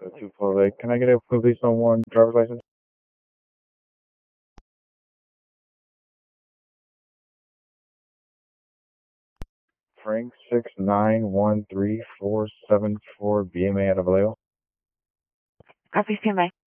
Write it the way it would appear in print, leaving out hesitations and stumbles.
248. Can I get a police on one driver's license? Frank 6913474 BMA out of Vallejo. Copy, stand by.